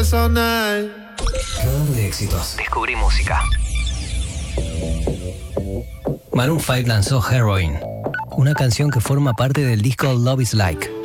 sonar. Radar de éxitos. Descubrí música. Maroon 5 lanzó Heroin, una canción que forma parte del disco Love is Like.